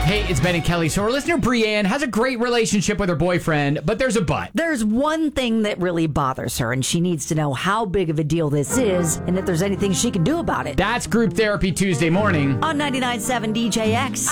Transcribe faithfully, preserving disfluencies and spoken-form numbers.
Hey, it's Ben and Kelly. So our listener Brienne has a great relationship with her boyfriend, but there's a but. There's one thing that really bothers her, and she needs to know how big of a deal this is and if there's anything she can do about it. That's Group Therapy Tuesday morning On ninety-nine point seven D J X.